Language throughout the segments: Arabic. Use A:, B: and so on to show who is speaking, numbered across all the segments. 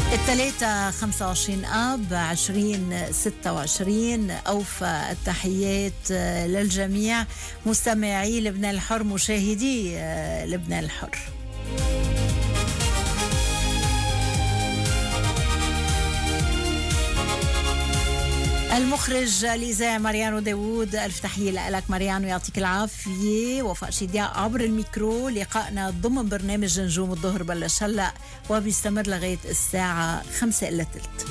A: الثلاثة 25 آب 2026. أوفى التحيات للجميع مستمعي لبنان الحر، مشاهدي لبنان الحر. المخرج الإذاعي ماريانو داوود، ألف تحية لك ماريانو، يعطيك العافية. وفاء شدياء عبر الميكرو. لقائنا ضمن برنامج نجوم الظهر بلش هلأ وبيستمر لغاية الساعة 5:15.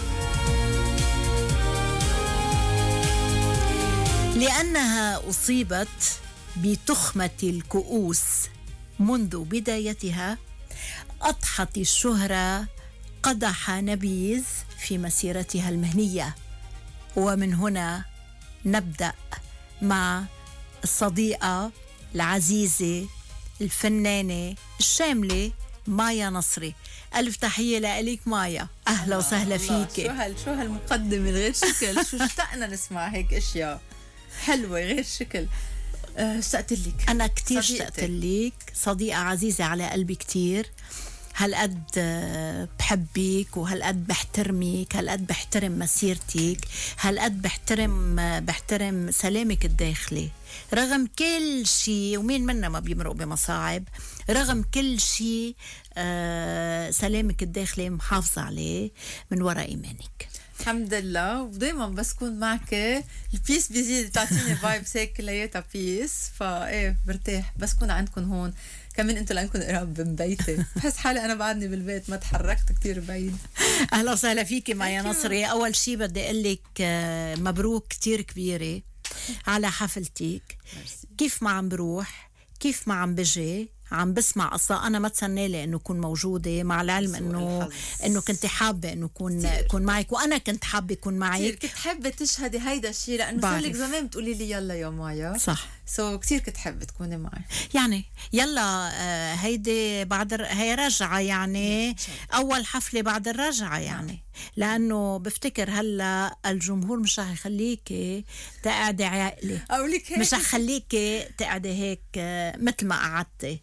A: لأنها أصيبت بتخمة الكؤوس منذ بدايتها، أضحت الشهرة قدح نبيذ في مسيرتها المهنية. ومن هنا نبدأ مع الصديقة العزيزة الفنانة الشاملة مايا نصري. ألف تحية لك مايا، أهلا وسهلا فيك.
B: شو هالمقدمة غير شكل. شو اشتقنا نسمع هيك اشياء حلوة غير شكل. اشتقت لك.
A: أنا كتير اشتقت لك، صديقة عزيزة على قلبي كتير. هالقد بحبك وهالقد بحترمك، هالقد بحترم مسيرتك، هالقد بحترم سلامك الداخلي رغم كل شيء. ومين منا ما بيمرق بمصاعب؟ رغم كل شيء سلامك الداخلي محافظة عليه من وراء إيمانك.
B: الحمد لله. ودايما بس كون معك البيس بيزيد، تعطيني فايبس هيك كلياتها بيس. فايه برتاح بس كون عندكم هون. كمان انتوا لانكم قراب من بيتي بحس حالي انا بعدني بالبيت، ما تحركت كتير بعيد.
A: اهلا وسهلا فيكي مايا نصري. اول شيء بدي اقول لك مبروك كتير كبيره على حفلتك. كيف ما عم بروح، كيف ما عم بجي، عم بسمع قصة أنا ما تسنالي إنه كون موجودة، مع العلم إنه كنت حابة إنه كون معك، وأنا كنت حابة كون معك.
B: كنت حابة تشهدي هيدا الشيء لأنه صار لك زمان بتقولي لي يلا يا مايا.
A: صح.
B: كتير كنت حابة تكوني معي.
A: يعني يلا هيدي بعد هي رجعة، يعني أول حفلة بعد الرجعة يعني. لأنه بفتكر هلا الجمهور مش رح يخليكي تقعدي عاقلة، مش رح يخليكي تقعدي هيك مثل ما قعدتي.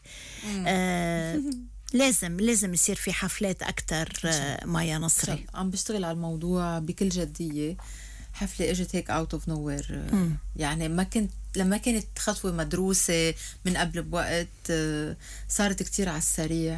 A: لازم يصير في حفلات أكتر. مايا نصري
B: عم بشتغل على الموضوع بكل جدية. حفلة اجت هيك اوت اوف نوير، يعني لما كانت خطوة مدروسة من قبل بوقت، صارت كتير على السريع.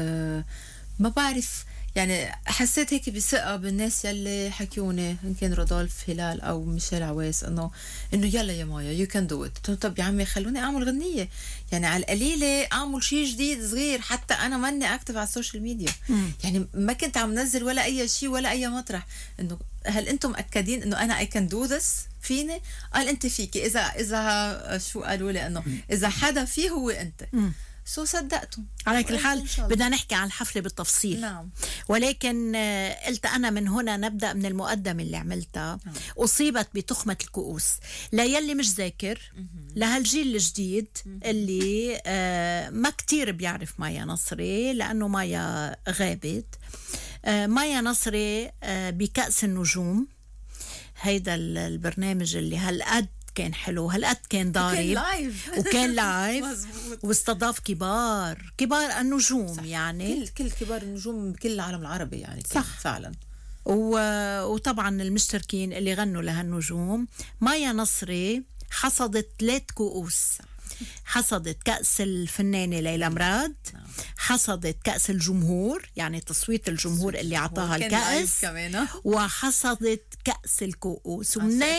B: ما بعرف، يعني حسيت هيك بثقة بالناس يلي حكيوني، إن كان رودولف هلال أو ميشيل عويس، إنه يلا يا مايا يو كان دو إت. طب يا عمي خلوني أعمل غنية، يعني على القليلة أعمل شيء جديد صغير. حتى أنا ماني أكتف على السوشيال ميديا، يعني ما كنت عم نزل ولا أي شيء ولا أي مطرح. إنه هل أنتم مأكدين إنه أنا I can do this فيني؟ قال أنت فيكي. إذا شو قالوا لي إنه إذا حدا فيه هو أنت. صدقتم.
A: على كل حال بدنا نحكي عن الحفلة بالتفصيل.
B: نعم.
A: ولكن قلت أنا من هنا نبدأ من المقدمة اللي عملتها. أصيبت بتخمة الكؤوس. لا يلي مش ذاكر، لهالجيل الجديد اللي ما كتير بيعرف مايا نصري لأنه مايا غابت. مايا نصري بكأس النجوم، هيدا البرنامج اللي هالقد كان حلو، هالقد كان ضارب وكان لايف واستضاف كبار النجوم. صح. يعني
B: كل كبار النجوم بكل العالم العربي يعني.
A: صح فعلا. وطبعا المشتركين اللي غنوا لهالنجوم. مايا نصري حصدت 3 كؤوس. حصدت كأس الفنانة ليلى مراد، حصدت كأس الجمهور، يعني تصويت الجمهور اللي عطاها الكأس، وحصدت كأس الكؤوس.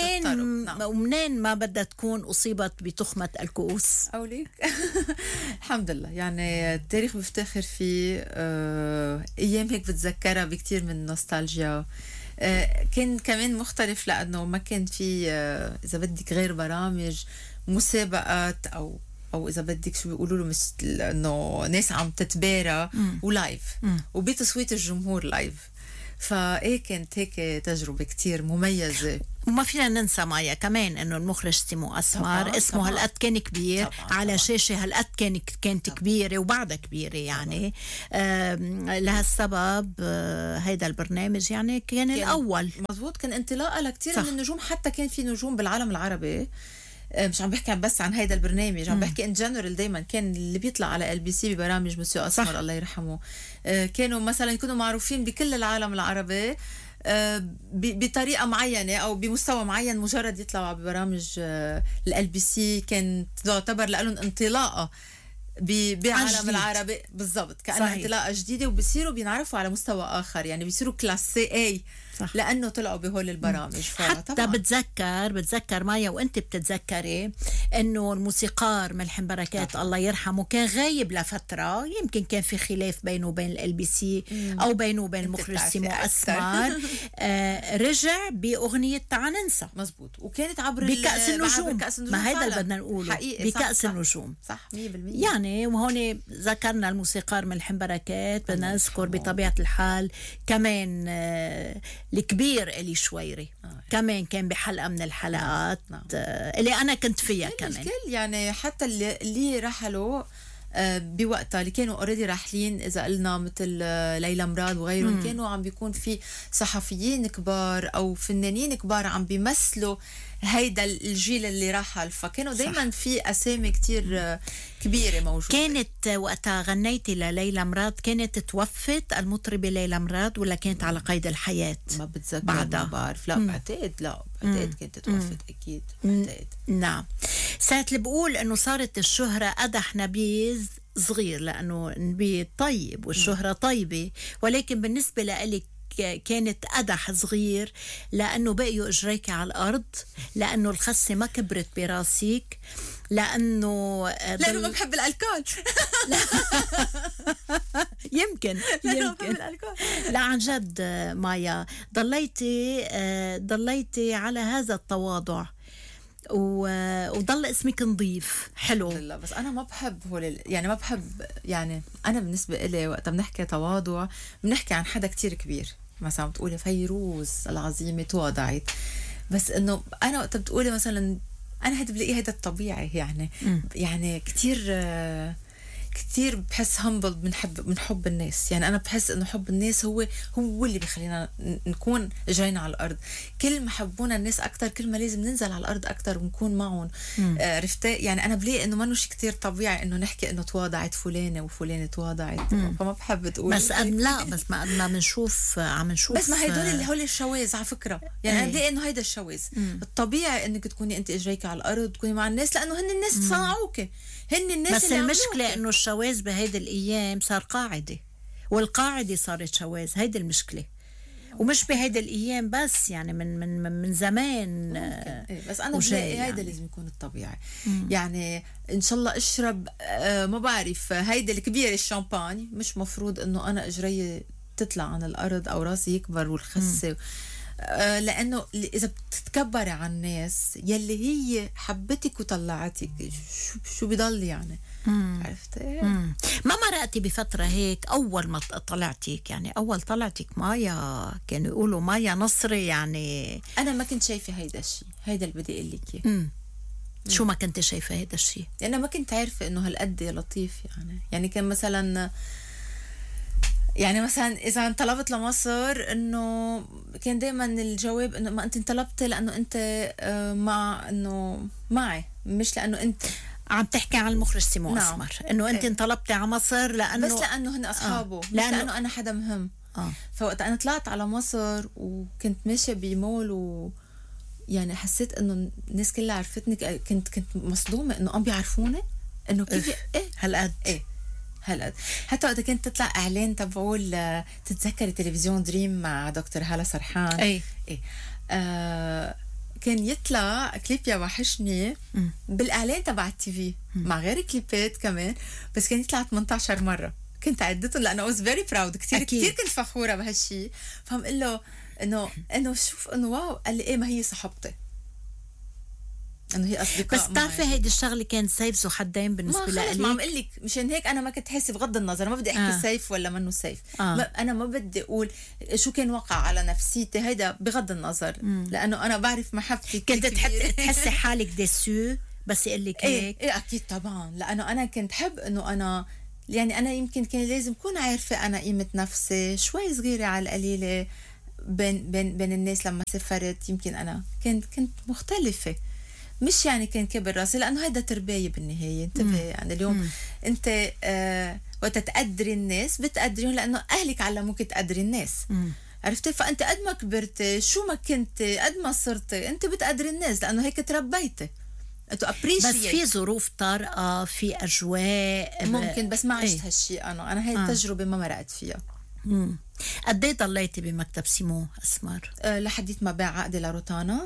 A: ومنين ما بدها تكون أصيبت بتخمة الكؤوس.
B: أوليك الحمد لله. يعني التاريخ بفتخر فيه. أيام هيك بتذكرها بكتير من نوستالجيا. كان كمان مختلف لأنه ما كان في إذا بدك غير برامج مسابقات او اذا بدك شو بيقولوا له، مثل انه ناس عم تتبارى ولايف وبتصويت الجمهور لايف. فايه كانت هيك تجربه كتير مميزه.
A: وما فينا ننسى مايا كمان انه المخرج تيمو اسمر اسمه هالقد كان كبير على شاشه هالقد كانت كبيره وبعدها كبيره يعني. لهالسبب هيدا البرنامج يعني كان الاول.
B: مزبوط. كان انطلاقه لكتير من النجوم. حتى كان في نجوم بالعالم العربي مش عم بحكي بس عن هيدا البرنامج، عم بحكي ان جنرال. دايما كان اللي بيطلع على LBC ببرامج مسيو اسمر الله يرحمه، كانوا مثلا يكونوا معروفين بكل العالم العربي بطريقه معينه او بمستوى معين، مجرد يطلعوا ببرامج LBC كانت تعتبر لهم انطلاقه بعالم العربي بالضبط، كأنها انطلاقه جديده، وبصيروا بينعرفوا على مستوى اخر، يعني بيصيروا كلاس A صح. لانه طلعوا بهول البرامج.
A: حتى بتذكر مايا وانت بتتذكري انه الموسيقار ملحم بركات الله يرحمه كان غايب لفتره، يمكن كان في خلاف بينه وبين LBC او بينه وبين المخرج سيمو اسمر. رجع باغنيه تعال ننسى،
B: مزبوط، وكانت عبر
A: بكأس النجوم. ما هيدا اللي بدنا نقوله، بكأس النجوم
B: صح 100%.
A: يعني وهون ذكرنا الموسيقار ملحم بركات، بدنا نذكر بطبيعه الحال كمان الكبير إلي شويري كمان كان بحلقة من الحلقات اللي أنا كنت فيها كمان.
B: الكل يعني حتى اللي رحلوا بوقتها اللي كانوا اوريدي راحلين، اذا قلنا مثل ليلى مراد وغيرهم، كانوا عم بيكون في صحفيين كبار او فنانين كبار عم بيمثلوا هيدا الجيل اللي رحل، فكانوا دايما في اسامي كتير كبيره موجوده.
A: كانت وقتها غنيتي لليلى مراد، كانت توفت المطربه ليلى مراد ولا كانت على قيد الحياه؟
B: ما بتذكر، ما بعرف. لا بعتقد كانت توفت اكيد بعتقد.
A: نعم. ساعة اللي بقول انه صارت الشهرة قدح نبيذ صغير، لانه نبيذ طيب والشهرة طيبة، ولكن بالنسبة لإلك كانت قدح صغير لأنه بقيوا إجريك على الأرض، لأنه الخسة ما كبرت براسيك، لأنه
B: ما بحب الألكول.
A: يمكن لا عن جد مايا ضليتي على هذا التواضع وضل اسمك نظيف حلو.
B: لا بس انا ما بحب يعني ما بحب، يعني انا بالنسبه لي وقت بنحكي تواضع بنحكي عن حدا كتير كبير، مثلا بتقولي فيروز العظيمه تواضعت، بس انه انا وقت بتقولي مثلا انا هيدا بلاقي هيدا الطبيعي، يعني كتير بحس همبل من حب الناس. يعني أنا بحس إنه حب الناس هو اللي بيخلينا نكون جايين على الأرض. كل ما حبونا الناس أكتر كل ما لازم ننزل على الأرض أكتر ونكون معهم. عرفتي؟ يعني أنا بلاقي إنه ما شيء كتير طبيعي إنه نحكي إنه تواضعت فلانة وفلانة تواضعت، فما بحب تقول
A: بس لا بس ما قد ما بنشوف عم نشوف،
B: بس ما هول الشواذ على فكرة. يعني أنا بلاقي إنه هيدا الشواذ الطبيعي إنك تكوني أنت إجريك على الأرض تكوني مع الناس، لأنه هن الناس صنعوك، هن الناس.
A: بس المشكلة إنه الشواذ بهيدي الأيام صار قاعدة، والقاعدة صارت شواذ، هيدي المشكلة. ومش بهيدي الأيام بس، يعني من زمان.
B: بس أنا بلاقي هيدا يعني لازم يكون الطبيعي. يعني إن شاء الله أشرب ما بعرف هيدا الكبير الشامباني، مش مفروض إنه أنا إجري تطلع عن الأرض أو راسي يكبر والخسة. لأنه إذا بتتكبري عن الناس يلي هي حبتك وطلعتك، شو بيضل يعني؟ عرفتي؟
A: ما مرقتي بفترة هيك أول ما طلعتك، يعني أول طلعتك مايا كانوا يقولوا مايا نصري، يعني
B: أنا ما كنت شايفة هيدا الشيء، هيدا اللي بدي أقول لك.
A: شو ما كنت شايفة هيدا الشيء؟
B: أنا ما كنت عارفة إنه هالقد لطيف. يعني كان مثلا إذا انطلبت لمصر إنه كان دايما الجواب إنه ما أنت انطلبت لأنه أنت إنه معي، مش لأنه أنت
A: عم تحكي عن المخرج سيمو أسمر، إنه أنت انطلبتي على مصر لأنه
B: بس لأنه هن أصحابه، مش لأنه أنا حدا مهم. فوقت أنا طلعت على مصر وكنت ماشية بمول يعني حسيت إنه الناس كلها عرفتني، كنت مصدومة إنه عم بيعرفوني، إنه كيف
A: هالقد
B: هلا. حتى وقت كنت تطلع اعلان تبعول تتذكري تلفزيون دريم مع دكتور هالة سرحان، كان يطلع كليب يا وحشني بالاعلان تبع التي في مع غير كليبات كمان، بس كان يطلع 18 مره. كنت عدتهم لانه I was very proud، كتير كنت فخوره بهالشيء. فهم قل له انه شوف انه واو. قال لي ما هي صاحبتي، انه هي اصدقاء.
A: بس بتعرفي هيدي الشغله كان سيف ذو حدين بالنسبه لي.
B: ما عم اقول لك مشان هيك انا ما كنت حاسه، بغض النظر ما بدي احكي سيف ولا منه سيف. انا ما بدي اقول شو كان وقع على نفسيتي، هيدا بغض النظر. لانه انا بعرف محبتي.
A: كنت تحسي حالك ديسو بس يقول لك هيك؟
B: ايه اكيد طبعا، لانه انا كنت حب انه انا يعني انا يمكن كان لازم اكون عارفه انا قيمه نفسي شوي صغيره على القليله بين الناس. لما سافرت يمكن انا كنت مختلفه، مش يعني كان كبر راسي، لانه هيدا تربايه بالنهايه. انتبه يعني اليوم انت وقت تقدري الناس بتقدريهم لانه اهلك علموك تقدري الناس. عرفتي؟ فانت قد ما كبرتي شو ما كنتي قد ما صرتي انت بتقدري الناس لانه هيك تربيتي.
A: بس في ظروف طارئة، في أجواء
B: ممكن، بس ما عشت هالشيء. أنا هاي التجربة ما مرقت فيها.
A: قد ايه ضليتي بمكتب سيمو أسمر؟
B: لحديت ما باع عقدي لروتانا.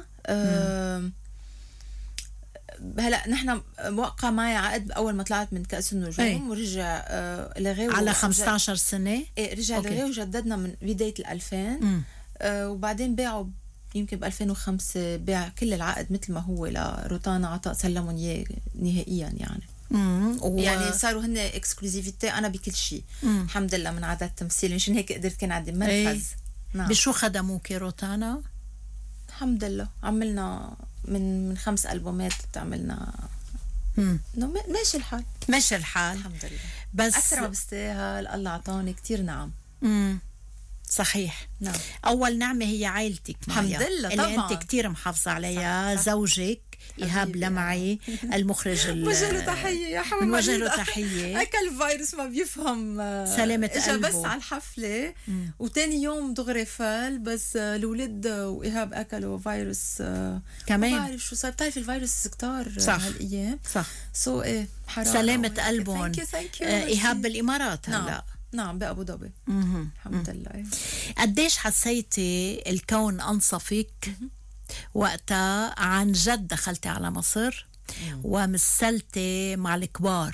B: هلا نحن وقع معي عقد اول ما طلعت من كأس النجوم، ورجع لغيه
A: على 15 سنة.
B: رجع لغيه وجددنا من بداية 2000. وبعدين باعوا يمكن ب 2005 باع كل العقد مثل ما هو لروتانا، عطاء سلمهم اياه نهائيا يعني. يعني صاروا هن اكسكلوزيفيتي انا بكل شيء. الحمد لله من عدد تمثيل، مشان هيك قدرت كان عندي منفذ.
A: نعم. بشو خدموك روتانا؟
B: الحمد لله عملنا من 5 ألبومات عملنا. ماشي الحال،
A: ماشي الحال
B: الحمد لله.
A: بس
B: أكثر ما بستاهل، الله أعطاني كتير نعم.
A: صحيح.
B: نعم.
A: أول نعمة هي عائلتك
B: الحمد لله
A: اللي
B: طبعا
A: أنت كتير محافظة عليها.
B: صح.
A: زوجك إيهاب لمعي المخرج
B: وجه له تحية يا حبيبي،
A: وجه له تحية.
B: أكل فيروس ما بيفهم،
A: سلامة قلبه.
B: بس على الحفلة وتاني يوم دغري فال، بس الولد وإيهاب أكلوا فيروس
A: كمان.
B: ما بعرف شو صار، بتعرفي الفيروس كتار هالأيام.
A: صح.
B: إيه حرام.
A: سلامة قلبهم. إيهاب بالإمارات هلا.
B: نعم. نعم بأبو ظبي. الحمد لله.
A: قديش حسيتي الكون أنصفك وقتها عن جد دخلتي على مصر ومثلتي مع الكبار؟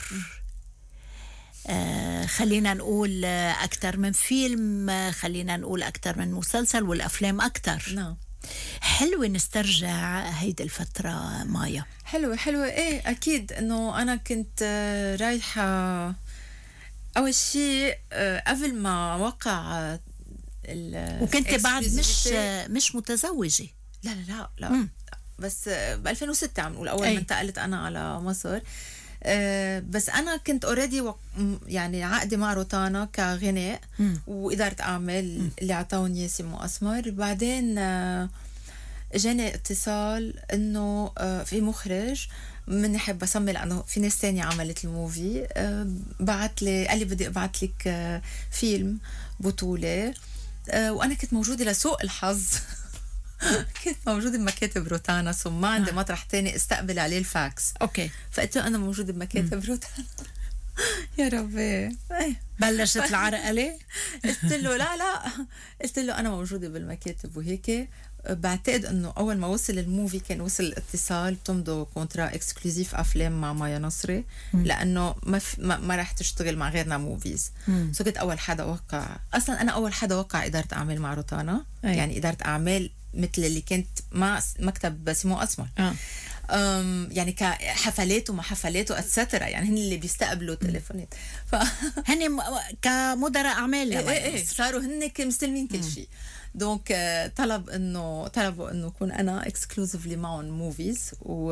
A: خلينا نقول أكتر من فيلم، خلينا نقول أكتر من مسلسل، والأفلام أكتر.
B: نعم.
A: حلوة نسترجع هيدي الفترة مايا.
B: حلوة إيه أكيد. إنه أنا كنت رايحة أول شيء قبل ما وقع
A: وكنت بعد مش متزوجة.
B: لا. بس ب 2006 عم نقول أول ما انتقلت أنا على مصر. بس أنا كنت اوريدي يعني عقدي مع روتانا كغناء وإدارة أعمال اللي عطاوني سيمو أسمر. بعدين جاني اتصال إنه في مخرج من حب أسمي لأنه في ناس تانية عملت الموفي، بعت لي قال لي بدي أبعت لك فيلم بطولة. وأنا كنت موجودة لسوء الحظ كنت موجودة بمكاتب روتانا، ثم ما عندي مطرح تاني استقبل عليه الفاكس.
A: أوكي.
B: فقلت له أنا موجودة بمكاتب روتانا. يا ربي
A: بلشت العرقلة.
B: قلت له لا قلت له أنا موجودة بالمكاتب وهيك. بعتقد انه اول ما وصل الموفي كان وصل الاتصال بتمضوا كونترا اكسكلوزيف افلام مع مايا نصري، لانه ما راح تشتغل مع غيرنا موفيز. سو كنت اول حدا وقع، اصلا انا اول حدا وقع اداره اعمال مع روتانا. يعني اداره اعمال مثل اللي كنت مع مكتب سيمو أسمر. يعني كحفلات وما حفلات واتسترا، يعني هن اللي بيستقبلوا تليفونات.
A: هن كمدراء اعمال.
B: ايه صاروا هن مستلمين كل شيء. دونك طلبوا انه اكون انا اكسكلوزيفلي معهم موفيز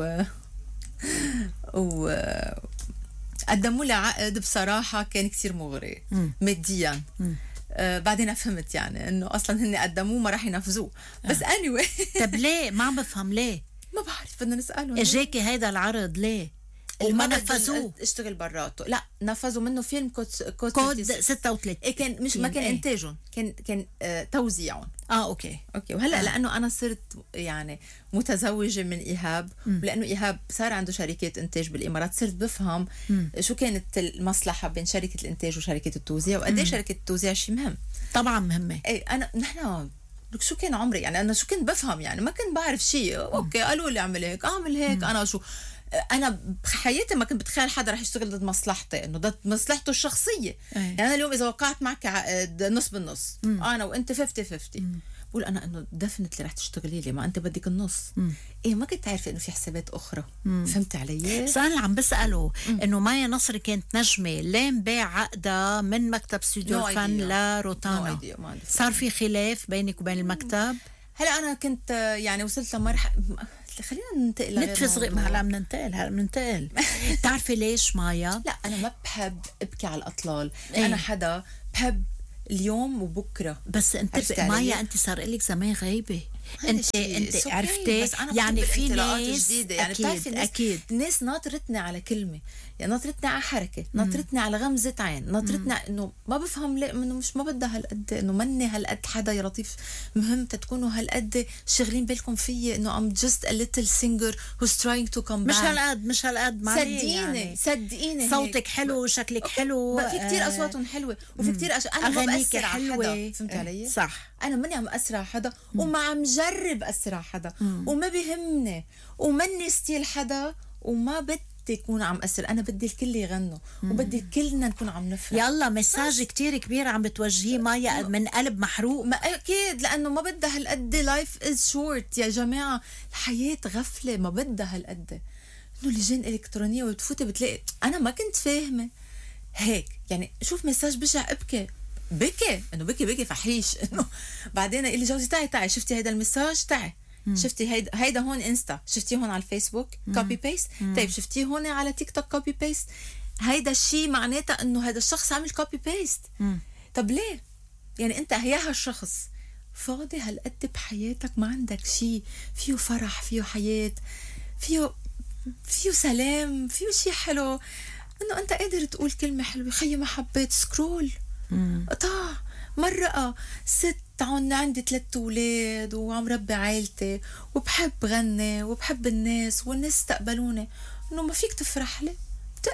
B: و قدموا لي عقد بصراحه كان كتير مغري ماديا. بعدين فهمت يعني انه اصلا هن قدموه ما راح ينفذوه. بس anyway.
A: طب ليه؟ ما عم بفهم ليه.
B: ما بعرف، بدنا نسالهم.
A: اجاكي هيدا العرض ليه وما نفذوه؟
B: اشتغل براته. لا نفذوا منه فيلم
A: كود 36.
B: كان مش ما كان انتاجهم، كان توزيعهم.
A: اوكي.
B: وهلا لانه انا صرت يعني متزوجه من ايهاب، ولانه ايهاب صار عنده شركات انتاج بالامارات، صرت بفهم شو كانت المصلحه بين شركه الانتاج وشركه التوزيع، وقد ايه شركه التوزيع شيء مهم. طبعا مهمه. نحن شو كان عمري يعني، انا شو كنت بفهم يعني، ما كنت بعرف شيء. اوكي قالوا لي اعمل هيك اعمل هيك. انا شو انا بحياتي ما كنت بتخيل حدا رح يشتغل ضد مصلحتي، انه ضد مصلحته الشخصيه. يعني انا اليوم اذا وقعت معك عقد نص بالنص، انا وانت 50-50، بقول انا انه دفنتلي رح تشتغلي لي، ما انت بدك النص. ما كنت عارفه انه في حسابات اخرى. فهمت علي؟ بس انا عم بساله انه مايا نصري كانت نجمه، ليه انباع عقدها من مكتب استوديو الفن لروتانا؟ صار في خلاف بينك وبين المكتب؟ هلا انا كنت يعني وصلت لمرحله، خلينا ننتقل
A: نتفزغ. هلا بننتقل. بتعرفي ليش مايا؟
B: لا انا ما بحب ابكي على الاطلال. انا حدا بحب اليوم وبكره.
A: بس انت مايا انت صار لك زمان غايبه. انت عرفتي يعني في ناس
B: جديدة. يعني
A: اكيد
B: الناس ناطرتني على كلمه، يعني ناطرتني على حركه، ناطرتني على غمزه عين، ناطرتني انه ما بفهم ليه انه مش ما بدها هالقد، انه مني هالقد حدا يا لطيف مهم تكونوا هالقد شغلين بالكم فيي، انه I'm just a little singer who's trying to come back.
A: مش هالقد
B: صدقيني
A: صوتك حلو وشكلك حلو.
B: في كتير اصواتهم حلوه وفي كتير انا ما بأثر على حدا، فهمت علي؟
A: صح.
B: انا ماني عم أثر على حدا وما عم جرب أثر على حدا وما بيهمني ومني ستيل حدا وما بدي يكون عم أثر. انا بدي الكل يغنوا وبدي كلنا نكون عم نفرح.
A: يلا مساج كتير كبير عم بتوجهيه مايا من قلب محروق.
B: ما اكيد لانه ما بدها هالقد. لايف از شورت يا جماعه، الحياه غفله، ما بدها هالقد انه لجان الكترونيه وتفوتي بتلاقي انا ما كنت فاهمه هيك. يعني شوف مساج بشع بكي فحيش انه بعدين يقول لي جوزي تعي شفتي هيدا المساج، تعي شفتي هيدا هون انستا، شفتيه هون على الفيسبوك كوبي بيست، طيب شفتيه هون على تيك توك كوبي بيست. هيدا الشيء معناته انه هذا الشخص عمل كوبي بيست. طب ليه؟ يعني انت يا هالشخص فاضي هالقد بحياتك، ما عندك شيء فيه فرح، فيه حياه، فيه سلام، فيه شيء حلو، انه انت قادر تقول كلمه حلوه خيي ما حبيت سكرول قطع مرقه ست عندي 3 أولاد وعم ربي عائلتي وبحب غني وبحب الناس والناس استقبلوني، انه ما فيك تفرح لي؟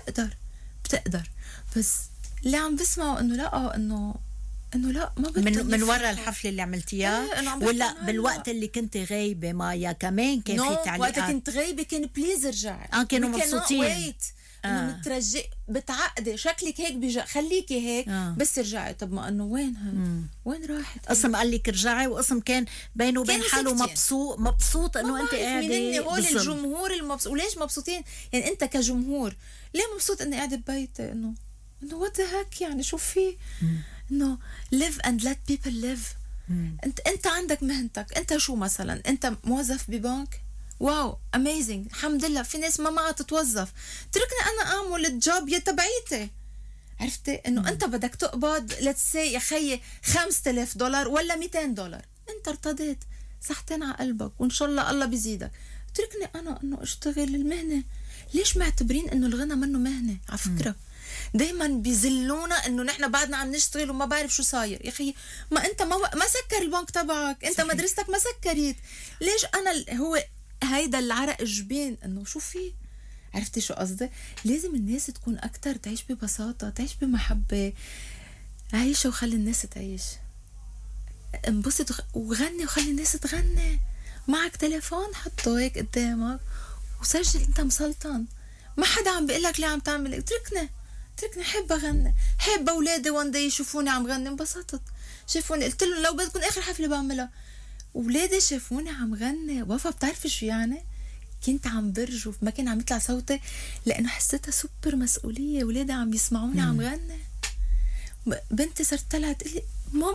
B: بتقدر بس اللي عم بسمعه انه لا، انه لا ما بدي
A: من ورا الحفله اللي عملتيها ولا بالوقت اللي كنت غايبه مايا كمان كان في تعليقات؟
B: وقت كنت غايبه كان بليز ارجعي.
A: كانوا مبسوطين.
B: انه مترجي بتعقدي شكلك هيك خليكي هيك بس ارجعي. طب ما انه وين راحت؟
A: قسم قال لك ارجعي، وقسم كان بينه وبين حاله مبسوط انه انت قاعده.
B: هول الجمهور المبسوط. وليش مبسوطين؟ يعني انت كجمهور ليه مبسوط اني قاعده ببيتي؟ انه وات ذا هيك يعني شو في؟ انه live and let people live. انت عندك مهنتك. انت شو مثلا؟ انت موظف ببنك، واو اميزنج، الحمد لله. في ناس ما معها تتوظف، تركني انا اعمل الجوب يا تبعيتي. عرفتي انه انت بدك تقبض ليتس سي يا خيي $5000 ولا $200، انت ارتضيت، صحتين على قلبك وان شاء الله بيزيدك. تركني انا انه اشتغل المهنه. ليش معتبرين انه الغنى منه مهنه؟ على فكره دايما بيزلونا انه نحن بعدنا عم نشتغل وما بعرف شو صاير. يا اخي ما انت ما سكر البنك تبعك، انت مدرستك ما سكرت، ليش انا هو هيدا العرق الجبين انه شو في؟ عرفتي شو قصدي؟ لازم الناس تكون اكتر تعيش ببساطه، تعيش بمحبه، عيش وخلي الناس تعيش، انبسط وغني وخلي الناس تغني. معك تليفون حطه هيك قدامك وسجل، انت مسلطن، ما حدا عم بيقول لك ليه عم تعمل. تركني حب اغني، حب اولادي وان داي يشوفوني عم غني. انبسطت، شافوني، قلت لهم لو بدكم اخر حفله بعملها، اولادي شافوني عم غني. وفا بتعرفي شو يعني؟ كنت عم برجف، ما كان عم يطلع صوتي لانه حسيتها سوبر مسؤوليه. اولادي عم يسمعوني عم غني. بنتي صارت طلعت تقول لي مام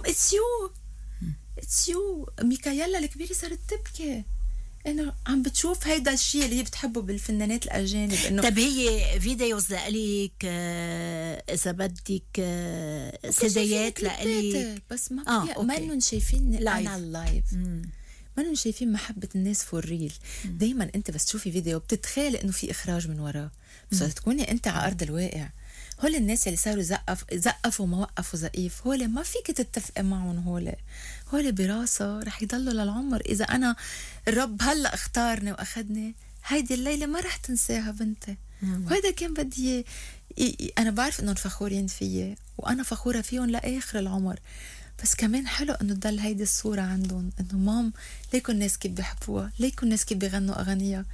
B: اتس يو. ميكايلا الكبيره صارت تبكي انه عم بتشوف هيدا الشيء اللي هي بتحبه بالفنانات الاجانب. انه
A: طب هي فيديوز لك اذا بدك سيديات لك
B: بس ما انهم شايفين انا اللايف، ما انهم شايفين محبه الناس فور ريل. دايما انت بس تشوفي فيديو بتتخيل انه في اخراج من وراه، بس تكوني انت على ارض الواقع. هول الناس اللي صاروا زقفوا ما وقفوا زقيف، هول ما فيك تتفقي معهم. هول براسه رح يضلوا للعمر. اذا انا الرب هلا اختارني واخدني، هيدي الليله ما رح تنساها بنتي. وهذا كان بدي انا بعرف انهم فخورين فيي وانا فخوره فيهم لاخر العمر، بس كمان حلو انه تضل هيدي الصوره عندهم، انه مام ليكو الناس كيف بيحبوها، ليكو الناس كيف بيغنوا اغانيها.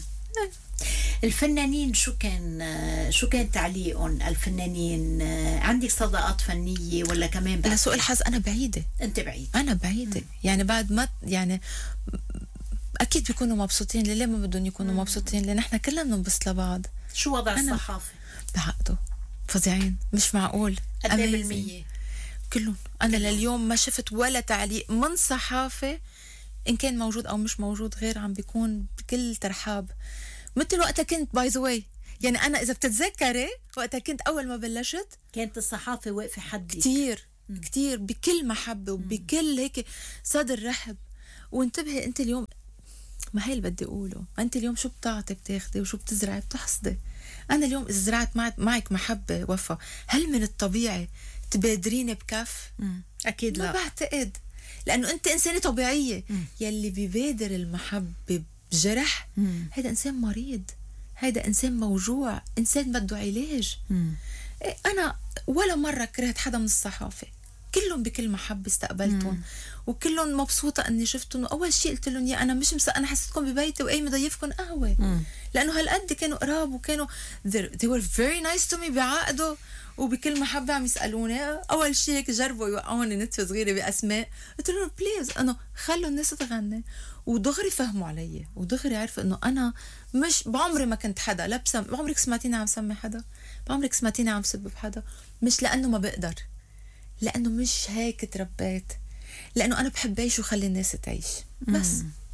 A: الفنانين شو كان تعليقهم؟ الفنانين عندك صداقات فنيه ولا كمان
B: لا سوء الحظ انا بعيده.
A: انت بعيد؟
B: انا بعيده. يعني بعد ما يعني اكيد بيكونوا مبسوطين. ليه ما بدهم يكونوا مبسوطين؟ لان احنا كلنا بننبسط لبعض.
A: شو وضع الصحافه؟
B: بعقدوا فظيعين، مش معقول.
A: قد ايه بالمية؟
B: كلهم. انا لليوم ما شفت ولا تعليق من صحافه ان كان موجود او مش موجود غير عم بيكون بكل ترحاب. مثل وقتها كنت باي ذا واي، يعني انا اذا بتتذكري وقتها كنت اول ما بلشت
A: كانت الصحافه واقفه حدي
B: كتير بكل محبه وبكل هيك صدر رحب. وانتبهي انت اليوم، ما هي اللي بدي اقوله، انت اليوم شو بتعطي بتاخدي، وشو بتزرعي بتحصدي. انا اليوم اذا زرعت معك محبه وفا، هل من الطبيعي تبادريني بكف؟
A: اكيد لا،
B: ما بعتقد، لانه انت انسانه طبيعيه. يلي بيبادر المحبه بجرح هيدا انسان مريض، هيدا انسان موجوع، انسان بده علاج. انا ولا مره كرهت حدا من الصحافه، كلهم بكل محبه استقبلتهم، وكلهم مبسوطه اني شفتهم. واول شيء قلت لهم يا انا مش انا حسيتكم ببيتي وقايمه ضيفكم قهوه، لانه هالقد كانوا قراب، وكانوا they were very nice to me بعقده وبكل محبه عم يسالوني. اول شيء هيك جربوا يوقعوني نتفه صغيره باسماء، قلت لهم بليز انه خلوا الناس تغني، ودغري فهموا علي، ودغري عرفوا انه انا مش بعمري ما كنت حدا، لا بعمرك سمعتيني عم سمي حدا، بعمرك سمعتيني عم سب بحدا، مش لانه ما بقدر، لانه مش هيك تربيت، لانه انا بحب اعيش وخلي الناس تعيش بس.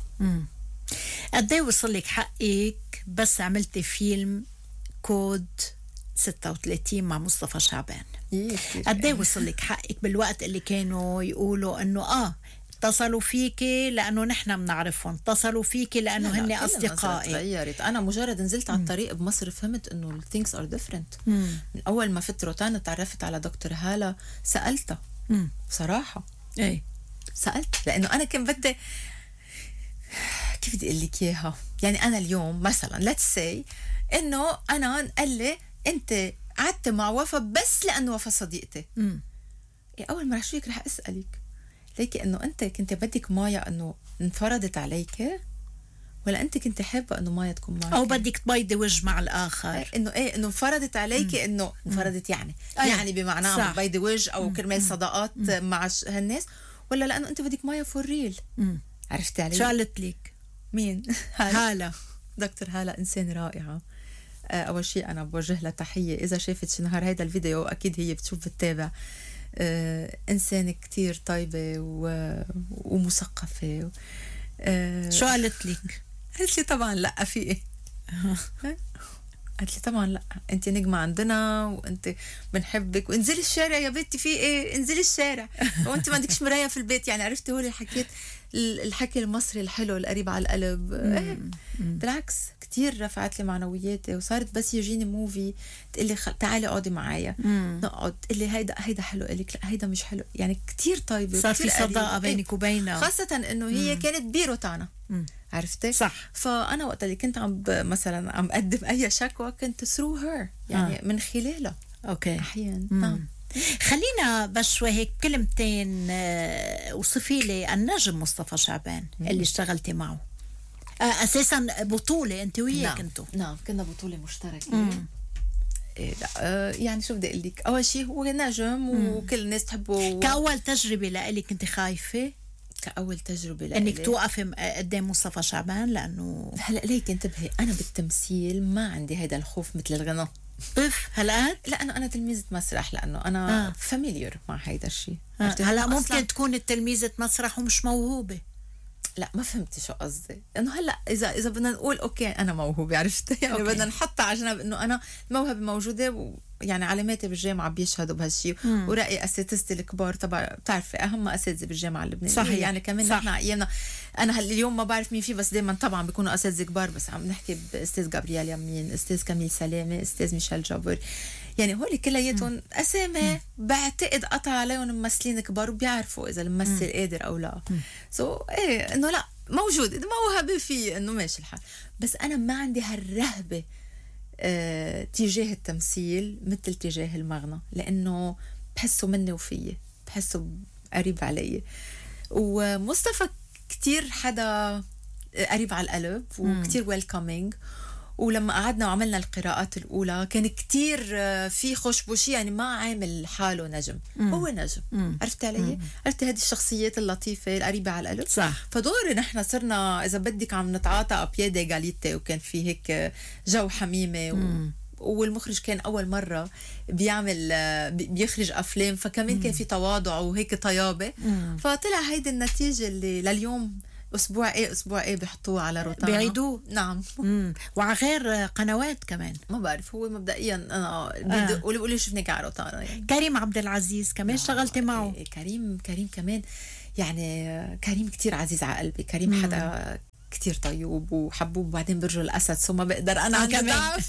A: قد ايه وصل لك حقك بس عملتي فيلم كود 36 مع مصطفى شعبان؟ قد ايه وصل لك حقك بالوقت اللي كانوا يقولوا انه اتصلوا فيكي لانه نحن بنعرفهم، اتصلوا فيكي لانه هن اصدقائي؟
B: تغيرت. انا مجرد نزلت على الطريق بمصر فهمت انه things are different. من اول ما فت روتانا تعرفت على دكتور هالة، سالتها بصراحه، سالت، لانه انا كان بدي، كيف بدي اقول لك اياها، يعني انا اليوم مثلا let's say انه انا قال لي انت قعدت مع وفا بس لانه وفا صديقتي، اول ما رح شويك رح اسالك ليكي انه انت كنت بدك مايا انه انفرضت عليك، ولا انت كنت حابه انه مايا تكون معك،
A: او بدك تبيضي وجه مع الاخر؟
B: انه انه انفرضت عليكي، انه انفرضت يعني بمعنى بيضي وجه او كرمال صداقات مع هالناس، ولا لانه انت بدك مايا فور ريل؟ عرفتي علي؟
A: شو قالت لك؟
B: مين؟
A: هالة.
B: دكتور هالة انسان رائعه. اول شيء انا بوجه لها تحيه، اذا شافت شي نهار هيدا الفيديو اكيد هي بتشوف بتتابع. انسان كتير طيبه ومثقفه.
A: شو قالت لك؟
B: قالت لي طبعا لا في ايه. قالت لي طبعا لا، انت نجمه عندنا وانت بنحبك، وانزلي الشارع يا بنتي، في ايه انزلي الشارع، وانت ما عندكش مرايه في البيت. يعني عرفتي هو اللي حكيت الحكي المصري الحلو القريب على القلب. بالعكس كتير رفعت لي معنوياتي، وصارت بس يجيني موفي تقول لي تعالي اقعدي معايا، نقعد، تقول لي هيدا حلو، قال لك لا هيدا مش حلو. يعني كتير طيبه،
A: صار في صداقه بينك وبينها،
B: خاصه انه هي كانت بيروتانا. عرفتي؟
A: صح.
B: فانا وقت اللي كنت مثلا عم اقدم اي شكوى كنت through her، يعني من خلالها.
A: اوكي.
B: احيانا. نعم.
A: خلينا بس شوي هيك كلمتين، وصفي لي النجم مصطفى شعبان اللي اشتغلتي معه. اساسا بطوله انت وياه كنتوا؟
B: نعم كنا بطوله مشتركه. لا يعني شو بدي اقول لك، اول شيء هو نجم وكل الناس تحبه.
A: كاول تجربه لإلك كنت خايفه؟
B: كأول تجربة لإلي
A: انك توقفي قدام مصطفى شعبان؟ لانه
B: هلا ليك انتبهي، انا بالتمثيل ما عندي هيدا الخوف مثل الغناء.
A: هلا
B: لانه انا تلميذة مسرح، لانه انا فاميليير مع هيدا الشيء.
A: هلا ممكن تكون تلميذة مسرح ومش موهوبة.
B: لا ما فهمتي شو قصدي، انه هلا اذا بدنا نقول اوكي انا موهوبه، عرفتي يعني بدنا نحطها على جنب انه انا الموهبه موجوده، يعني علاماتي بالجامعه بيشهدوا بهالشيء، وراي اساتذتي الكبار طبعا بتعرفي اهم اساتذه بالجامعه اللبنانيه.
A: صحيح.
B: يعني كمان نحن ايامنا، انا اليوم ما بعرف مين فيه، بس دائما طبعا بيكونوا اساتذه كبار، بس عم نحكي باستاذ جابرييل يمين، استاذ كميل سلامه، استاذ ميشيل جابر، يعني هول كلياتهم اسامي بعتقد قطع عليهم ممثلين كبار وبيعرفوا اذا الممثل قادر او لا. ايه انه لا موجود، اذا موهبه فيه انه ماشي الحال، بس انا ما عندي هالرهبه تجاه التمثيل مثل تجاه المغنى، لانه بحسه مني وفيي، بحسه قريب علي. ومصطفى كتير حدا قريب على القلب وكتير ويلكمينج، ولما قعدنا وعملنا القراءات الأولى كان كتير في خشبوشي، يعني ما عامل حاله نجم، هو نجم. عرفتي علي؟ عرفتي هذه الشخصيات اللطيفة القريبة على القلب؟
A: صح.
B: فدوري نحن صرنا إذا بدك عم نتعاطى أبيادة جاليتي، وكان في هيك جو حميمة والمخرج كان أول مرة بيخرج أفلام، فكمان كان في تواضع وهيك طيابة. فطلع هيدي النتيجة اللي لليوم اسبوع ايه بيحطوه على روتانا،
A: بيعيدوه.
B: نعم.
A: وعلى غير قنوات كمان.
B: ما بعرف، هو مبدئيا انا قولي شفناك على روتانا. يعني
A: كريم عبد العزيز كمان اشتغلتي معه.
B: كريم كمان، يعني كريم كتير عزيز على قلبي. كريم حدا كتير طيوب وحبوب، وبعدين برج الأسد، ثم بقدر أنا عندي ضعف.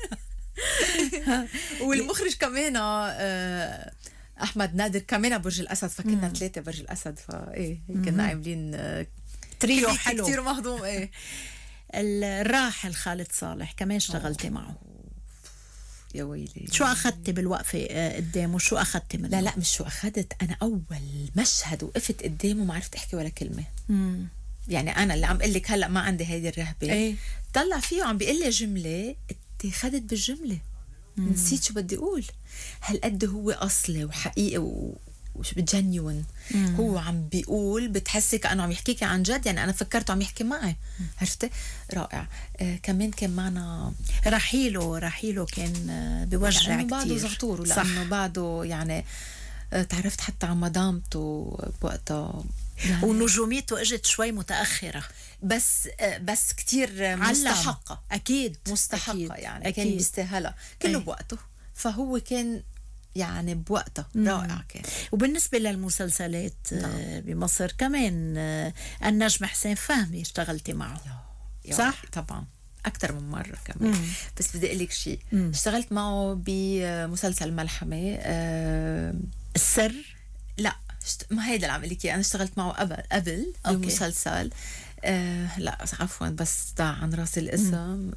B: والمخرج كمان أحمد نادر كمان برج الأسد، فكنا 3 برج الأسد، فإيه كنا عاملين
A: تريو حلو
B: كتير مهضوم. إيه
A: الراحل خالد صالح كمان اشتغلتي معه.
B: يا ويلي،
A: شو أخذتي بالوقفة قدامه؟ شو أخذتي منه؟
B: لا مش شو أخذت، أنا أول مشهد وقفت قدامه ما عرفت أحكي ولا كلمة. يعني أنا اللي عم قل لك هلأ ما عندي هيدي الرهبة.
A: ايه؟
B: طلع فيه عم بيقول لي جملة اتخذت بالجملة، نسيت شو بدي أقول. هالقد هو أصلي وحقيقي وش بتجنون. هو عم بيقول بتحسي كأنه عم يحكيكي عن جد، يعني أنا فكرته عم يحكي معي. عرفتي؟ رائع. كمان كان معنا رحيله كان بوجع كتير، لأنه بعده زغطور، ولأنه بعده يعني تعرفت حتى عن مدامته بوقتها، يعني
A: ونجوميته اجت شوي متأخرة،
B: بس كتير مستحقة.
A: أكيد
B: مستحقة أكيد. يعني
A: أكيد.
B: كان بيستاهلها كله بوقته، فهو كان يعني بوقته رائع كان.
A: وبالنسبة للمسلسلات بمصر كمان النجم حسين فهمي اشتغلتي معه صح؟
B: طبعا أكتر من مرة كمان. بس بدي أقول لك شيء، اشتغلت معه بمسلسل ملحمة
A: السر.
B: لا ما هيدا اللي عم لك، أنا اشتغلت معه قبل بمسلسل لا عفوا بس ضاع عن راسي الاسم.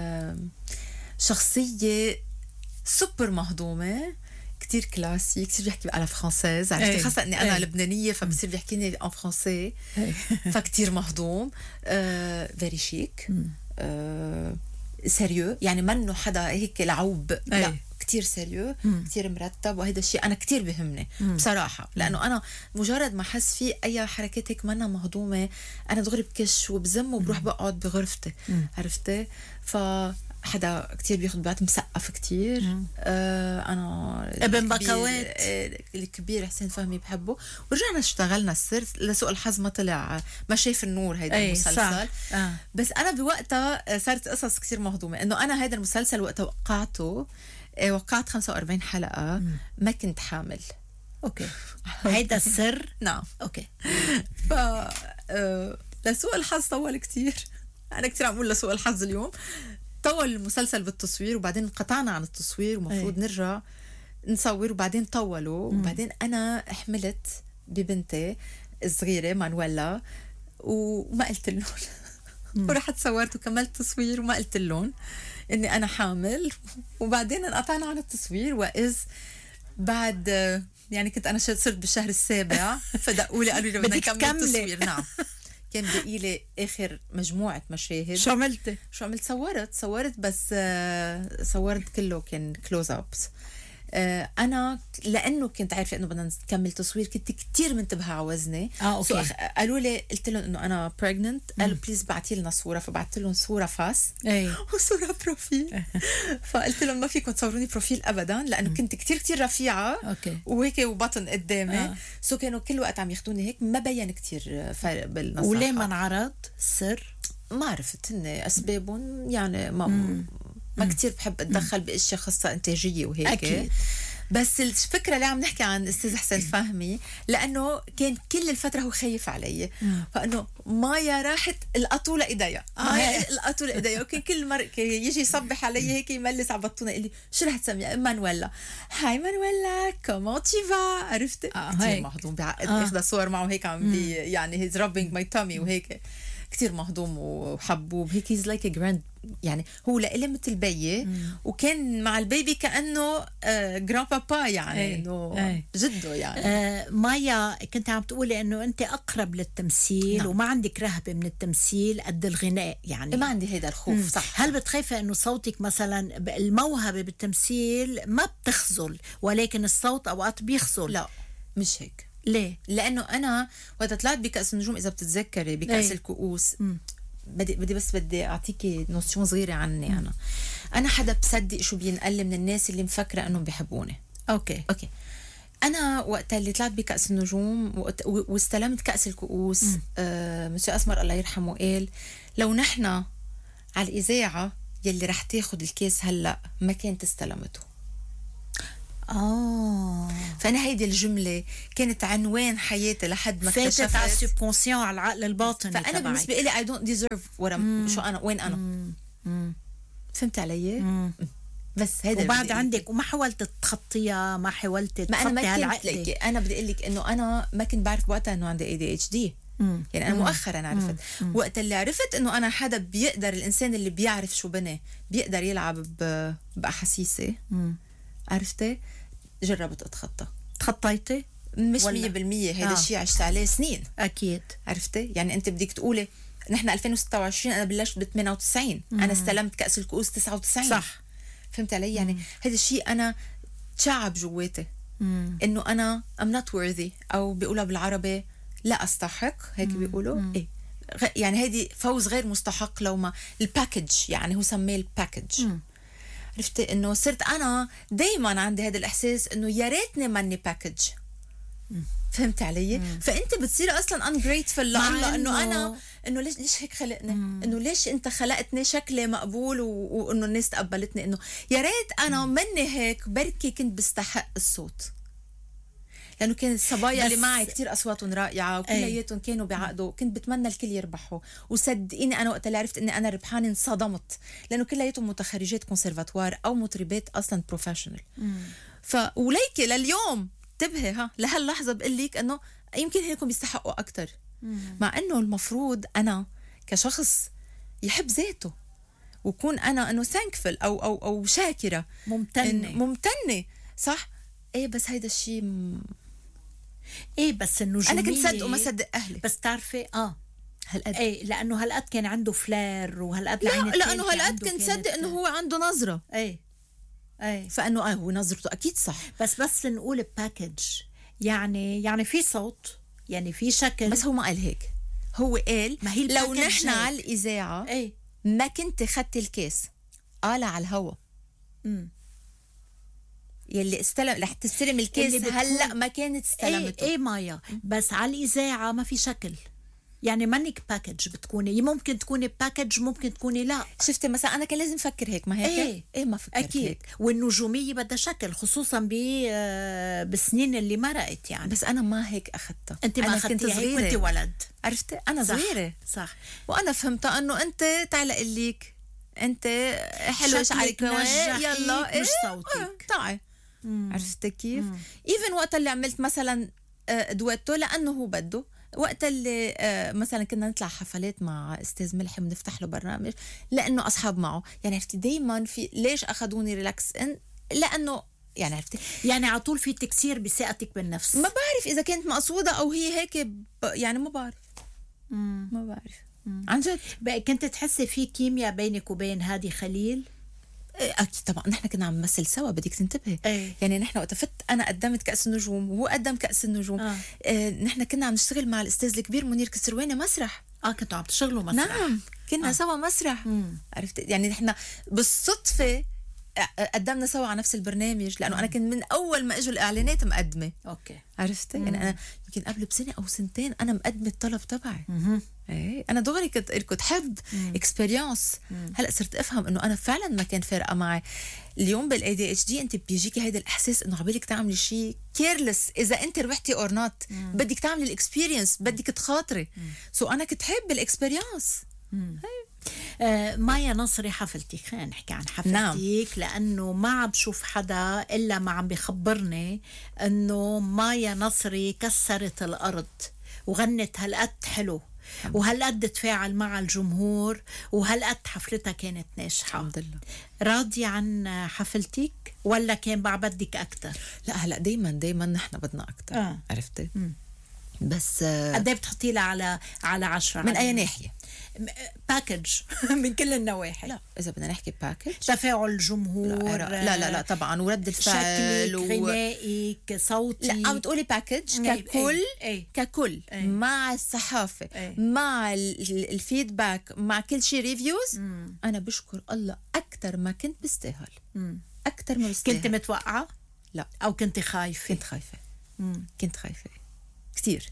B: شخصية سوبر مهضومة، كتير كلاسي، كتير بيحكي على فرانسيز. عرفتي خاصة اني انا لبنانية فبصير بيحكيني ان فرانسي، فكتير مهضوم. فيري شيك، سيريو، يعني منه حدا هيك لعوب، لا كتير سيريو، كتير مرتب. وهذا الشيء انا كتير بهمني بصراحة، لانه انا مجرد ما احس في اي حركات هيك منا مهضومة انا دغري بكش وبزم وبروح بقعد بغرفتي. عرفتي؟ حدا كتير بياخد بيات، مسقف كتير. أنا
A: ابن بكوات
B: الكبير حسين فهمي بحبه. ورجعنا اشتغلنا السر، لسوء الحظ ما طلع، ما شايف النور هيدا المسلسل. بس أنا بوقتها صارت قصص كتير مهضومة، إنه أنا هيدا المسلسل وقتها وقعت 45 حلقة ما كنت حامل.
A: أوكي. هيدا السر.
B: نعم.
A: أوكي.
B: لسوء الحظ طول كتير. أنا كتير عم أقول لسوء الحظ اليوم. طول المسلسل بالتصوير، وبعدين انقطعنا عن التصوير ومفروض نرجع نصور، وبعدين طولوا. وبعدين أنا حملت ببنتي الصغيرة مانويلا وما قلت لهم. ورحت صورت وكملت تصوير وما قلت لهم إني أنا حامل. وبعدين انقطعنا عن التصوير، وإذ بعد يعني كنت أنا صرت بالشهر السابع فدقوا لي قالوا لي بدنا نكمل التصوير. نعم. كان بقي لي اخر مجموعه مشاهد.
A: شو عملت؟
B: صورت بس صورت كله كان كلوز ابس. انا لانه كنت عارفه انه بدنا نكمل تصوير كنت كتير منتبهه على وزني.
A: اوكي.
B: قالوا لي، قلت لهم انه انا بريجننت، قالوا بليز بعتي لنا صوره، فبعثت لهم صوره فاس وصوره بروفيل. فقلت لهم ما فيكم تصوروني بروفيل ابدا، لانه كنت كتير رفيعه.
A: اوكي.
B: وهيك وبطن قدامي. سو كانوا كل وقت عم ياخذوني هيك، ما بين كتير فرق بالمساحه.
A: وليه ما انعرض السر؟
B: ما عرفت، هن اسبابهم يعني ما كتير بحب اتدخل باشياء خاصه انتاجيه وهيك.
A: أكيد.
B: بس الفكره اللي عم نحكي عن استاذ حسين فهمي، لانه كان كل الفتره هو خايف علي. فانه مايا راحت القطوا لايديا، القطوا لايديا. وكان كل مره يجي يصبح علي هيك يملس على بطونه، يقول لي شو رح تسميها؟ مانويلا. هاي مانويلا كومون تي فا. عرفتي؟ كثير مهضوم، بعقد اخذ صور معه هيك عم يعني هيز رابينج ماي تامي وهيك. كتير مهضوم وحبوب هيك. هيز لايك جراند، يعني هو لإلي مثل بيي، وكان مع البيبي كأنه جران بابا، يعني انه جده يعني.
A: مايا كنت عم تقولي انه انت اقرب للتمثيل. نعم. وما عندك رهبه من التمثيل قد الغناء، يعني
B: ما عندي هيدا الخوف. صح.
A: هل بتخافي انه صوتك مثلا الموهبه بالتمثيل ما بتخزل، ولكن الصوت اوقات بيخزل؟
B: لا مش هيك.
A: ليه؟
B: لانه انا وقت طلعت بكأس النجوم، اذا بتتذكري بكأس الكؤوس، بدي اعطيكي نوسيون صغيره عني. انا حدا بصدق شو بينقل من الناس اللي مفكره انهم بيحبوني.
A: اوكي.
B: انا وقت اللي طلعت بكأس النجوم واستلمت كأس الكؤوس، مسيو اسمر الله يرحمه قال لو نحن على الاذاعه يلي رح تاخد الكاس هلا ما كانت استلمته. فانا هيدي الجمله كانت عنوان حياتي لحد ما
A: فاتت
B: اكتشفت
A: على السبكونسيون، على العقل الباطني.
B: فانا بالنسبه لي I don't deserve شو انا وين انا. فهمت علي؟ بس هيدا
A: وبعد عندك وما حاولت تخطيها، ما حاولت تخطي هالعقده.
B: انا بدي اقول لك انه انا ما كنت بعرف بوقتها انه عندي ADHD. يعني انا مؤخرا عرفت. وقت اللي عرفت انه انا حدا بيقدر، الانسان اللي بيعرف شو بني بيقدر يلعب باحاسيسي، عرفتي؟ جربت اتخطى.
A: تخطيتي؟
B: مش 100%. هذا الشيء عشت عليه سنين.
A: اكيد.
B: عرفتي؟ يعني انت بدك تقولي نحن 2026، انا بلشت ب 98. انا استلمت كأس الكؤوس 99.
A: صح.
B: فهمت علي؟ يعني هذا الشيء انا تشعب جواتي انه انا I'm not worthy، او بيقولها بالعربي لا استحق، هيك بيقولوا. ايه يعني هيدي فوز غير مستحق لو ما الباكج، يعني هو سميه الباكج. عرفتي انه صرت انا دايما عندي هذا الاحساس انه يا ريتني ماني باكج. فهمت علي؟ فانت بتصير اصلا ungrateful لله انه انا انه ليش هيك خلقني؟ انه ليش انت خلقتني شكلي مقبول وانه الناس تقبلتني؟ انه يا ريت انا مني هيك، بركي كنت بستحق الصوت. لانه كانت الصبايا اللي معي كتير اصواتهم رائعه وكلياتهم كانوا بعقده، كنت بتمنى الكل يربحوا. وصدقيني انا وقت اللي عرفت اني انا ربحانه انصدمت، لانه كلياتهم متخرجات كونسرفاتوار او مطربات اصلا بروفيشنال. وليكي لليوم انتبهي لهاللحظه بقول لك انه يمكن هيكم بيستحقوا اكثر، مع انه المفروض انا كشخص يحب ذاته وكون انا انه ثانكفل او شاكره، ممتنه. صح. ايه بس هيدا الشيء
A: ايه بس النجوميه
B: انا كنت صدق وما صدق اهلي.
A: بس تعرفي
B: هالقد
A: ايه، لانه هالقد كان عنده فلير، وهالقد
B: لانه هالقد كنت صدق انه هو عنده نظره.
A: ايه
B: فانه هو نظرته اكيد صح.
A: بس نقول باكج، يعني في صوت، يعني في شكل.
B: بس هو ما قال هيك. هو قال
A: ما هي
B: لو نحن على الاذاعه ما كنت خدت الكاس قال على الهوا يلي رح تستلم الكاس هلا ما كانت استلمته.
A: ايه مايا، بس على الاذاعه ما في شكل، يعني منك باكج بتكوني، ممكن تكوني باكج ممكن تكوني لا.
B: شفتي مثلا انا كان لازم افكر هيك، ما هيك ايه ما فكرت
A: أكيد.
B: هيك.
A: والنجوميه بدها شكل، خصوصا بالسنين اللي مرقت يعني.
B: بس انا ما هيك اخذتها.
A: انت ما اخذتيها هيك وانت ولد.
B: عرفتي انا صغيره.
A: صح.
B: وانا فهمت انه انت تعال لك انت حلوه شعرك يلا
A: مش صوتك
B: تعي. عرفتي كيف؟ ايفن وقت اللي عملت مثلا دويتو لانه هو بده، وقت اللي مثلا كنا نطلع حفلات مع استاذ ملحي بنفتح له برنامج لانه اصحاب معه، يعني عرفتي دايما في ليش اخذوني ريلاكس لانه يعني عرفتي
A: يعني على طول في تكسير بثقتك بالنفس.
B: ما بعرف اذا كانت مقصوده او هي هيك يعني ما بعرف. ما بعرف عن جد.
A: كنت تحسي في كيمياء بينك وبين هادي خليل؟
B: اكيد طبعا، نحن كنا عم نمثل سوا، بدك تنتبهي. يعني نحن وقت فت انا قدمت كأس النجوم وهو قدم كأس النجوم. نحن كنا عم نشتغل مع الاستاذ الكبير منير كسرواني مسرح.
A: كنتوا عم تشتغلوا مسرح؟
B: نعم كنا سوا مسرح. عرفت يعني نحن بالصدفه قدمنا سوا على نفس البرنامج، لانه انا كنت من اول ما اجوا الاعلانات مقدمه.
A: اوكي.
B: عرفتي يعني انا يمكن قبل بسنه او سنتين انا مقدمه الطلب تبعي. ايه انا دغري كنت حب اكسبيرينس. هلا صرت افهم انه انا فعلا ما كان فارقه معي. اليوم بالADHD انت بيجيكي هيدا الاحساس انه عبالك تعملي شيء كيرلس اذا انت ربحتي اور نوت، بدك تعملي الاكسبيرينس، بدك تخاطري. انا كنت حب الاكسبيرينس.
A: مايا نصري حفلتك، خلينا نحكي عن حفلتك. نعم. لأنه ما عم بشوف حدا إلا ما عم بيخبرني أنه مايا نصري كسرت الأرض وغنت هالقد حلو وهالقد تفاعل مع الجمهور وهالقد حفلتها كانت ناجحة.
B: الحمد لله.
A: راضية عن حفلتك ولا كان بعد بدك أكتر؟
B: لا هلأ دايما نحن بدنا أكتر. عرفتي؟ بس
A: قد ايه بتحطي لها على 10
B: من أي ناحية؟
A: باكج من كل النواحي.
B: لا إذا بدنا نحكي باكج،
A: تفاعل الجمهور،
B: لا طبعا، ورد الفعل،
A: شكلك، غنائك، صوتي.
B: لا عم تقولي باكج ككل. ككل مع الصحافة، مع الفيدباك، مع كل شيء ريفيوز. أنا بشكر الله أكتر ما كنت بستاهل. أكتر ما بستاهل.
A: كنت متوقعة؟
B: لا.
A: أو كنت خايفة؟
B: كنت خايفة. كنت خايفة كتير.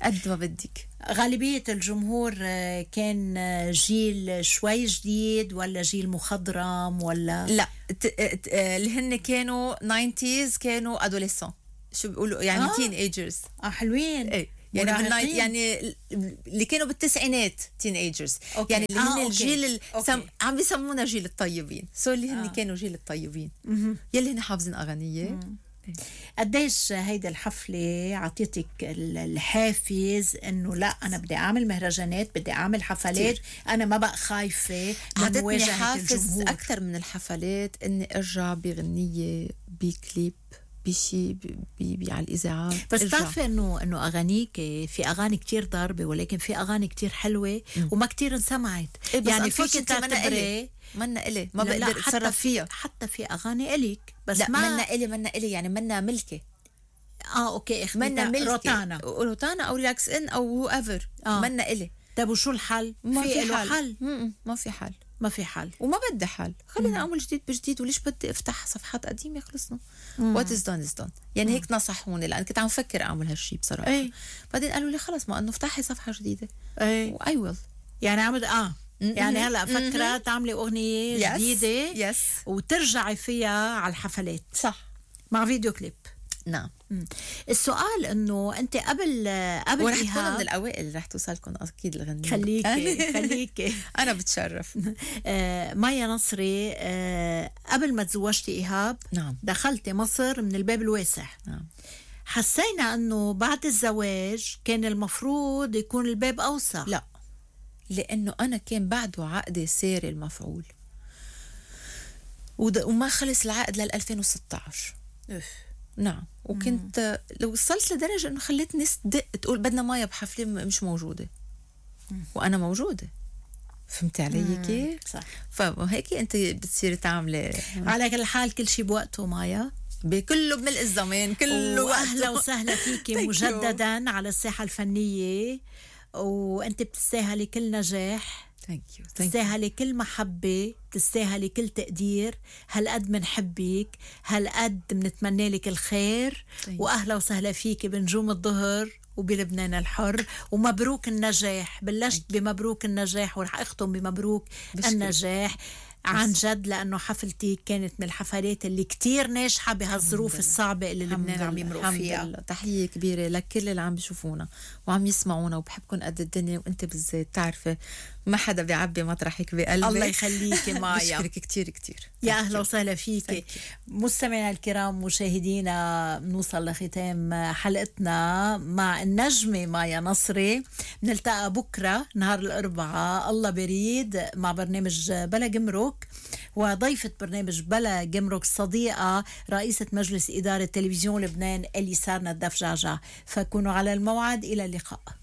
B: قد ما بدك.
A: غالبية الجمهور كان جيل شوي جديد ولا جيل مخضرم ولا؟
B: لا اللي هن كانوا 90s كانوا adolescents، شو بيقولوا يعني تين ايجرز.
A: حلوين.
B: ايه يعني يعني اللي كانوا بالتسعينات تين ايجرز، يعني اللي هن الجيل عم بيسمونا جيل الطيبين، اللي هن كانوا جيل الطيبين يلي هن حافظين اغانيه.
A: قديش هيدا الحفلة عطيتك الحافز انه لا انا بدي اعمل مهرجانات، بدي اعمل حفلات كتير. انا ما بقى خايفة من مواجهة
B: حافز
A: الجمهور
B: اكثر من الحفلات اني ارجع بغنية بكليب بشي على الاذاعات.
A: بس بتعرفي انه اغانيك في اغاني كتير ضاربة ولكن في اغاني كتير حلوة وما كتير انسمعت.
B: يعني فيك تعتبري منا إلي ما بقدر اتصرف فيها.
A: حتى في اغاني إليك بس
B: لا منا إلي يعني منا ملكي.
A: اوكي
B: منا ملكي
A: روتانا
B: او ريلاكس ان او هو ايفر. منا إلي.
A: طب وشو الحل؟
B: ما في
A: حل.
B: ما في حل وما بدي حل. خلينا اعمل جديد بجديد، وليش بدي افتح صفحات قديمه؟ خلصنا وات از دون از دون. يعني هيك نصحوني لان كنت عم فكر اعمل هالشيء بصراحه. بعدين قالوا لي خلص ما انه افتحي صفحه جديده. واي ويل يعني
A: عمد يعني هلا فكرة تعملي أغنية جديدة وترجعي فيها على الحفلات،
B: صح،
A: مع فيديو كليب.
B: نعم.
A: السؤال انه انت قبل
B: ورح تكون من الاوائل اللي رح توصلكم اكيد الغنية.
A: خليكي
B: انا بتشرف.
A: مايا نصري، قبل ما تزوجتي إيهاب
B: نعم
A: دخلتي مصر من الباب الواسع.
B: نعم.
A: حسينا انه بعد الزواج كان المفروض يكون الباب اوسع.
B: لا، لانه انا كان بعده عقدي ساري المفعول وما خلص العقد لل 2016. نعم. وكنت لو وصلت لدرجة انه خليت ناس تدق تقول بدنا مايا بحفلة مش موجودة وانا موجودة. فهمتي علي كيف؟
A: صح.
B: فهيك انت بتصيري تعملي
A: على كل حال كل شيء بوقته مايا،
B: بكله بملء الزمان كله.
A: واهلا وسهلا فيكي مجددا على الساحة الفنية، وانت بتستاهلي كل نجاح، بتستاهلي كل محبة، بتستاهلي كل تقدير. هالقد منحبك، هالقد منتمنى لك الخير. واهلا وسهلا فيكي بنجوم الظهر وبلبنان الحر، ومبروك النجاح. بلشت بمبروك النجاح ورح اختم بمبروك النجاح عن جد، لأنه حفلتي كانت من الحفلات اللي كتير ناجحة بهالظروف الصعبة اللي لبنان عم يمرق فيها.
B: تحية كبيرة لكل اللي عم بيشوفونا وعم يسمعونا، وبحبكم قد الدنيا، وانت بالذات تعرفي ما حدا بيعبي مطرحك بقلبي.
A: الله يخليكي مايا.
B: بشكرك كتير كتير.
A: يا أهلا وسهلا فيكي. مستمعينا الكرام مشاهدينا، بنوصل لختام حلقتنا مع النجمة مايا نصري. نلتقى بكرة نهار الأربعاء الله بريد مع برنامج بلا جمرك، وضيفة برنامج بلا جمرك صديقة رئيسة مجلس إدارة تلفزيون لبنان إليسار ندف جعجع. فكونوا على الموعد. إلى اللقاء.